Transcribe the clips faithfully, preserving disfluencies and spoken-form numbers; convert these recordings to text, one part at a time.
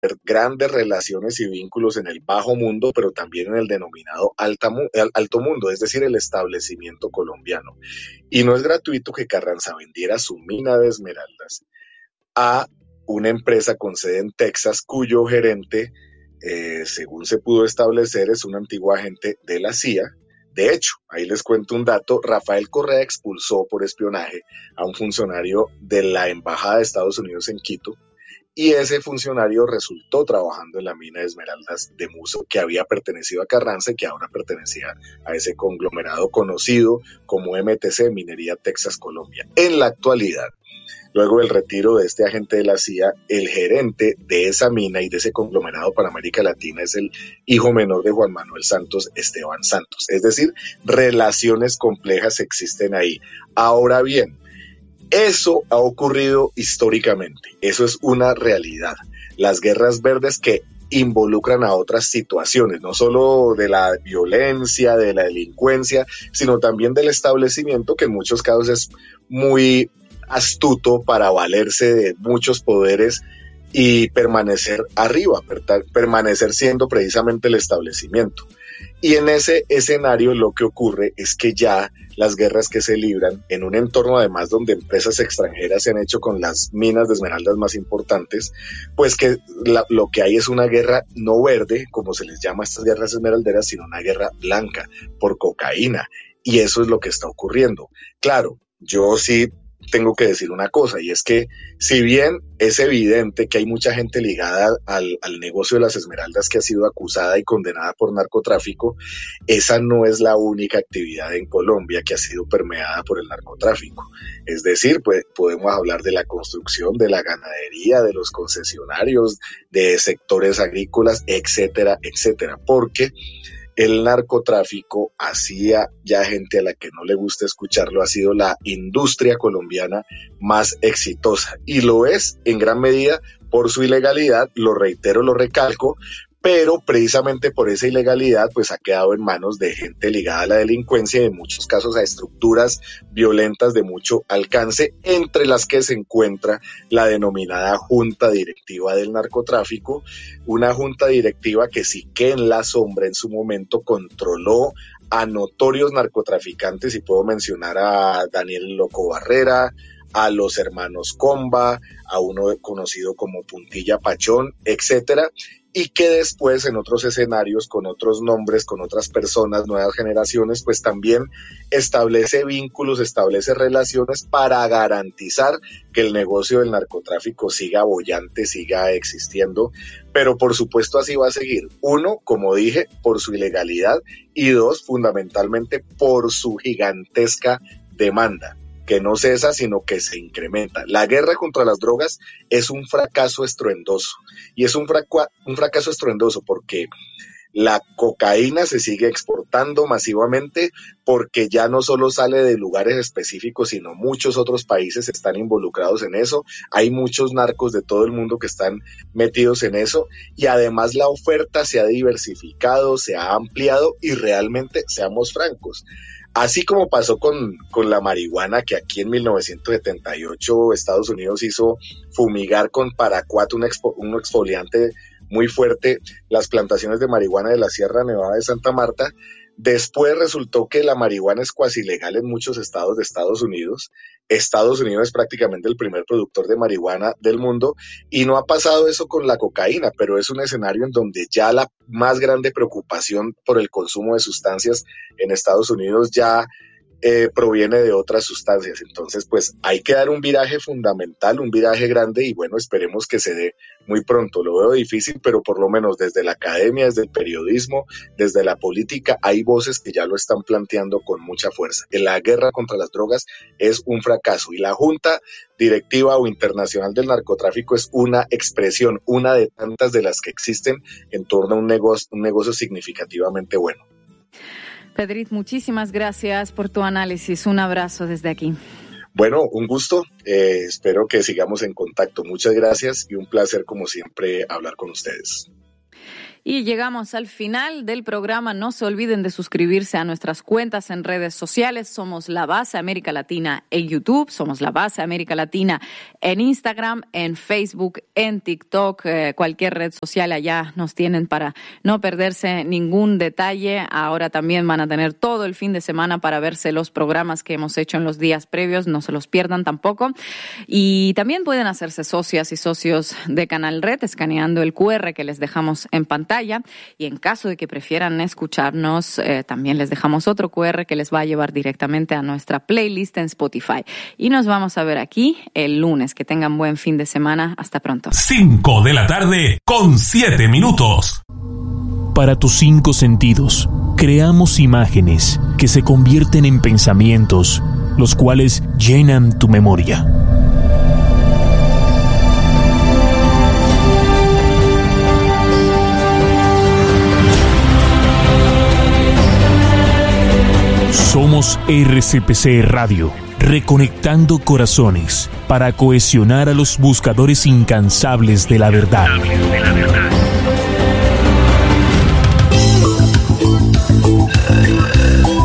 grandes relaciones y vínculos en el bajo mundo, pero también en el denominado alta, alto mundo, es decir, el establecimiento colombiano. Y no es gratuito que Carranza vendiera su mina de esmeraldas a una empresa con sede en Texas, cuyo gerente, eh, según se pudo establecer, es un antiguo agente de la C I A. De hecho, ahí les cuento un dato, Rafael Correa expulsó por espionaje a un funcionario de la Embajada de Estados Unidos en Quito, y ese funcionario resultó trabajando en la mina de esmeraldas de Muso, que había pertenecido a Carranza y que ahora pertenecía a ese conglomerado conocido como M T C, Minería Texas Colombia. En la actualidad, luego del retiro de este agente de la C I A, el gerente de esa mina y de ese conglomerado para América Latina es el hijo menor de Juan Manuel Santos, Esteban Santos. Es decir, relaciones complejas existen ahí. Ahora bien, eso ha ocurrido históricamente, eso es una realidad. Las guerras verdes que involucran a otras situaciones, no solo de la violencia, de la delincuencia, sino también del establecimiento, que en muchos casos es muy astuto para valerse de muchos poderes y permanecer arriba, permanecer siendo precisamente el establecimiento. Y en ese escenario lo que ocurre es que ya las guerras que se libran en un entorno además donde empresas extranjeras se han hecho con las minas de esmeraldas más importantes, pues que la, lo que hay es una guerra no verde, como se les llama a estas guerras esmeralderas, sino una guerra blanca por cocaína. Y eso es lo que está ocurriendo. Claro, yo sí tengo que decir una cosa, y es que si bien es evidente que hay mucha gente ligada al, al negocio de las esmeraldas que ha sido acusada y condenada por narcotráfico, esa no es la única actividad en Colombia que ha sido permeada por el narcotráfico. Es decir, pues, podemos hablar de la construcción, de la ganadería, de los concesionarios, de sectores agrícolas, etcétera, etcétera, porque el narcotráfico, hacía ya gente a la que no le gusta escucharlo, ha sido la industria colombiana más exitosa, y lo es en gran medida por su ilegalidad, lo reitero, lo recalco, pero precisamente por esa ilegalidad pues ha quedado en manos de gente ligada a la delincuencia y en muchos casos a estructuras violentas de mucho alcance, entre las que se encuentra la denominada Junta Directiva del Narcotráfico, una junta directiva que sí que en la sombra en su momento controló a notorios narcotraficantes, y puedo mencionar a Daniel Loco Barrera, a los hermanos Comba, a uno conocido como Puntilla Pachón, etcétera, y que después en otros escenarios, con otros nombres, con otras personas, nuevas generaciones, pues también establece vínculos, establece relaciones para garantizar que el negocio del narcotráfico siga boyante, siga existiendo, pero por supuesto así va a seguir. Uno, como dije, por su ilegalidad, y dos, fundamentalmente por su gigantesca demanda, que no cesa, sino que se incrementa. La guerra contra las drogas es un fracaso estruendoso, y es un, fraca- un fracaso estruendoso porque la cocaína se sigue exportando masivamente, porque ya no solo sale de lugares específicos, sino muchos otros países están involucrados en eso. Hay muchos narcos de todo el mundo que están metidos en eso, y además la oferta se ha diversificado, se ha ampliado, y realmente, seamos francos, así como pasó con, con la marihuana, que aquí en mil novecientos setenta y ocho Estados Unidos hizo fumigar con paraquat, un, expo, un exfoliante muy fuerte, las plantaciones de marihuana de la Sierra Nevada de Santa Marta. Después resultó que la marihuana es cuasi legal en muchos estados de Estados Unidos. Estados Unidos es prácticamente el primer productor de marihuana del mundo, y no ha pasado eso con la cocaína, pero es un escenario en donde ya la más grande preocupación por el consumo de sustancias en Estados Unidos ya eh, proviene de otras sustancias. Entonces, pues hay que dar un viraje fundamental, un viraje grande, y bueno, esperemos que se dé muy pronto. Lo veo difícil, pero por lo menos desde la academia, desde el periodismo, desde la política, hay voces que ya lo están planteando con mucha fuerza. La guerra contra las drogas es un fracaso, y la Junta Directiva o Internacional del Narcotráfico es una expresión, una de tantas de las que existen en torno a un negocio, un negocio significativamente bueno. Pedrit, muchísimas gracias por tu análisis. Un abrazo desde aquí. Bueno, un gusto. Eh, espero que sigamos en contacto. Muchas gracias y un placer, como siempre, hablar con ustedes. Y llegamos al final del programa. No se olviden de suscribirse a nuestras cuentas en redes sociales. Somos La Base América Latina en YouTube, somos La Base América Latina en Instagram, en Facebook, en TikTok, eh, cualquier red social allá nos tienen para no perderse ningún detalle. Ahora también van a tener todo el fin de semana para verse los programas que hemos hecho en los días previos. No se los pierdan tampoco. Y también pueden hacerse socias y socios de Canal Red escaneando el cu erre que les dejamos en pantalla. Y en caso de que prefieran escucharnos, eh, también les dejamos otro cu erre que les va a llevar directamente a nuestra playlist en Spotify. Y nos vamos a ver aquí el lunes. Que tengan buen fin de semana. Hasta pronto. Cinco de la tarde con siete minutos. Para tus cinco sentidos, creamos imágenes que se convierten en pensamientos, los cuales llenan tu memoria. Somos erre ce pe ce Radio, reconectando corazones para cohesionar a los buscadores incansables de la verdad.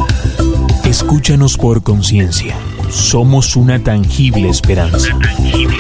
Escúchanos por conciencia. Somos una tangible esperanza.